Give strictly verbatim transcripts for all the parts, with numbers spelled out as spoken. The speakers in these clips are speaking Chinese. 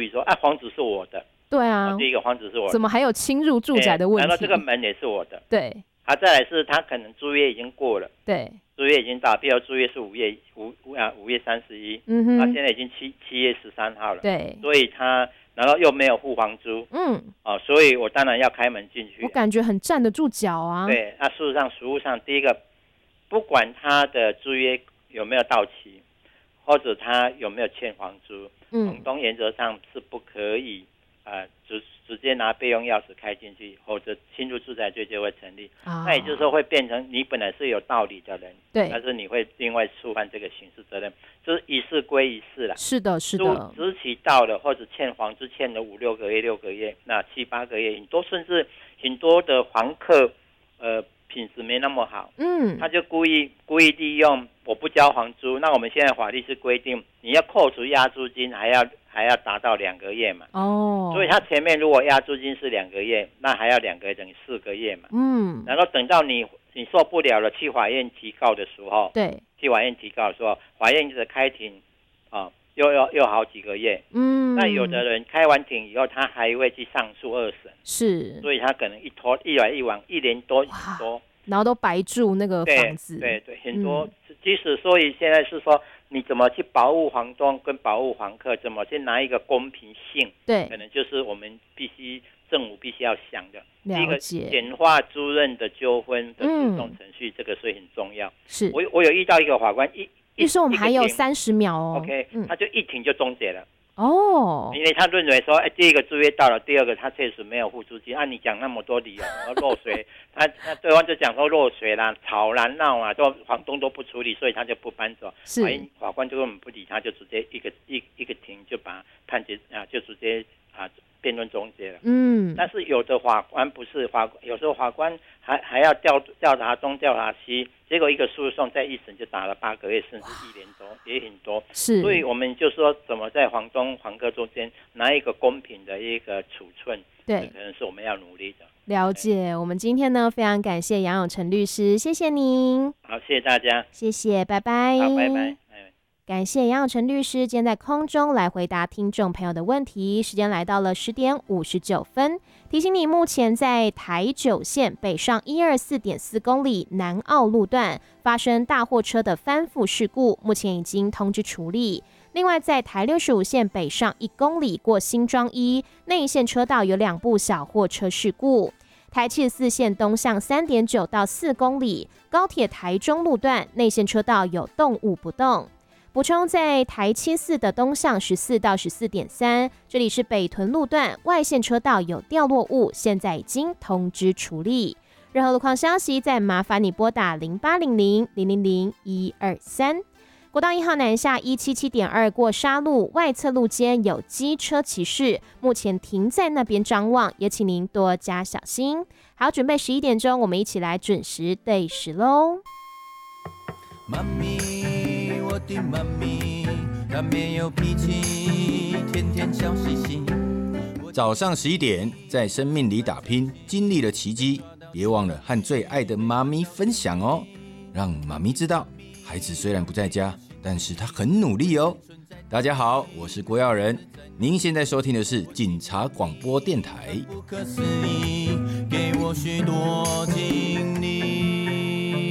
意说，啊，房子是我的。 对啊， 第一个房子是我的， 怎么还有侵入住宅的问题？ 难道这个门也是我的？ 对。 啊，再来是他可能租约已经过了， 对， 租约已经到，比如租约是五月五啊五月三十一， 嗯哼， 他现在已经七七月十三号了， 对， 所以他然后又没有付房租，嗯，哦，所以我当然要开门进去。 我感觉很站得住脚啊。 对，那事实上实务上，第一个，不管他的租约有没有到期，或者他有没有欠房租，嗯，房东原则上是不可以呃直直接拿备用钥匙开进去，或者侵入住宅罪就会成立。啊、那也就是说会变成你本来是有道理的人，对，但是你会另外触犯这个刑事责任，就是一事归一事了。 是的，是的。 租期到了，或者欠房租欠了五六个月、六个月，那七八个月，很多甚至很多的房客，呃，品质没那么好，嗯，他就故意故意利用我不交房租，那我们现在法律是规定你要扣除押租金，还要还要达到两个月嘛，哦，所以他前面如果押租金是两个月，那还要两个月等于四个月嘛，嗯，然后等到你你受不了了，去法院提告的时候，对，去法院提告的时候，法院的开庭啊，又要又好几个月，嗯，那有的人开完庭以后，他还会去上诉二审，是，所以他可能一拖一来一往，一年多一年多。 然后都白住那个房子， 对对对，很多。嗯、即使所以现在是说，你怎么去保护房东跟保护房客，怎么去拿一个公平性？对，可能就是我们必须政府必须要想的。第一个简化租赁的纠纷的诉讼程序，嗯、这个所以很重要。是，我我有遇到一个法官一， 一说我们还有三十秒哦 ，OK，、嗯、他就一庭就终结了。哦，因为他认为说，哎，第一个租约到了，第二个他确实没有付租金。按、啊、你讲那么多理由，然后漏水，他那对方就讲说漏水啦、吵啦、闹啊，都房东都不处理，所以他就不搬走。是，法官就根本不理他，就直接一个一一个庭就把判决啊，就直接啊辩论终结了。嗯，但是有的法官不是法，有时候法官还还要调调查东调查西。结果一个诉讼在一审就打了八个月，甚至一年多，也很多。是，所以我们就说怎么在房东、房客中间拿一个公平的一个处寸，对，可能是我们要努力的。 了解。我们今天呢，非常感谢杨永成律师，谢谢您。 好，谢谢大家， 谢谢，拜拜。 好，拜拜。 感谢杨永成律师今天在空中来回答听众朋友的问题。时间来到了十点五十九分，提醒你，目前在台九线北上一二四点四公里南澳路段发生大货车的翻覆事故，目前已经通知处理。另外，在台六十五线北上一公里过新庄一内线车道有两部小货车事故。台七十四线东向三点九到四公里高铁台中路段内线车道有动物不动。补充，在台七四的东向十四到十四点三，这里是北屯路段外线车道有掉落物，现在已经通知处理。任何路况消息，再麻烦你拨打零八零零零零零一二三。国道一号南下一七七点二过沙路外侧路肩有机车骑士，目前停在那边张望，也请您多加小心。好，准备十一点钟，我们一起来准时对时喽。 妈咪，我的妈咪，她没有脾气，天天笑嘻嘻。早上十一点，在生命里打拼，经历了奇迹，别忘了和最爱的妈咪分享哦，让妈咪知道，孩子虽然不在家，但是他很努力哦。大家好，我是郭耀仁，您现在收听的是警察广播电台。不可思议，给我许多经历。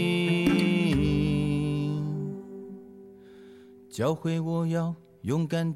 教会我要勇敢。